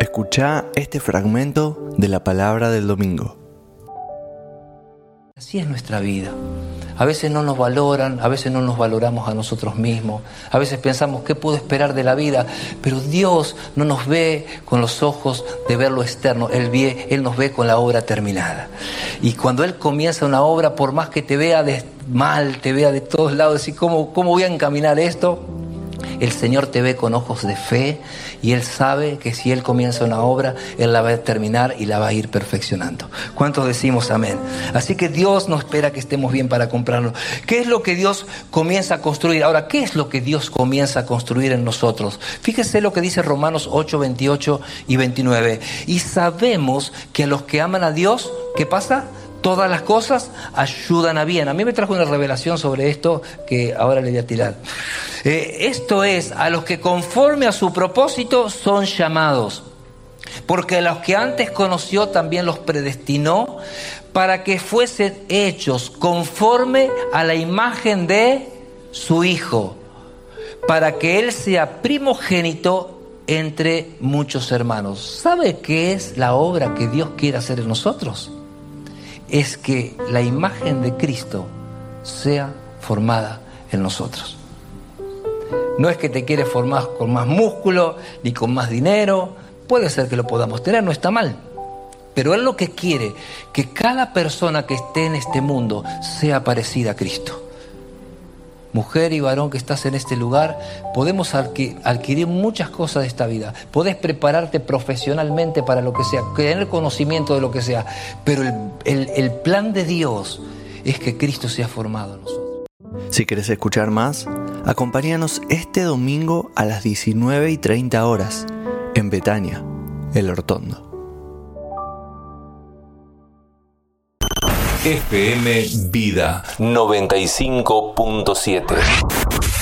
Escuchá este fragmento de la palabra del domingo. Así es nuestra vida. A veces no nos valoran, a veces no nos valoramos a nosotros mismos, a veces pensamos qué puedo esperar de la vida, pero Dios no nos ve con los ojos de ver lo externo, Él nos ve con la obra terminada. Y cuando Él comienza una obra, por más que te vea mal, te vea de todos lados, y ¿cómo voy a encaminar esto? El Señor te ve con ojos de fe y Él sabe que si Él comienza una obra, Él la va a terminar y la va a ir perfeccionando. ¿Cuántos decimos amén? Así que Dios no espera que estemos bien para comprarlo. ¿Qué es lo que Dios comienza a construir? Ahora, ¿qué es lo que Dios comienza a construir en nosotros? Fíjese lo que dice Romanos 8, 28 y 29. Y sabemos que a los que aman a Dios, ¿qué pasa? Todas las cosas ayudan a bien. A mí me trajo una revelación sobre esto que ahora le voy a tirar. Esto es, a los que conforme a su propósito son llamados. Porque a los que antes conoció también los predestinó para que fuesen hechos conforme a la imagen de su Hijo, para que Él sea primogénito entre muchos hermanos. ¿Sabe qué es la obra que Dios quiere hacer en nosotros? Es que la imagen de Cristo sea formada en nosotros. No es que te quiere formar con más músculo ni con más dinero. Puede ser que lo podamos tener, no está mal. Pero Él lo que quiere, que cada persona que esté en este mundo sea parecida a Cristo. Mujer y varón que estás en este lugar, podemos adquirir muchas cosas de esta vida. Podés prepararte profesionalmente para lo que sea, tener conocimiento de lo que sea. Pero el plan de Dios es que Cristo sea formado en nosotros. Si querés escuchar más, acompáñanos este domingo a las 19:30 horas en Betania, El Hortondo. FM Vida 95.7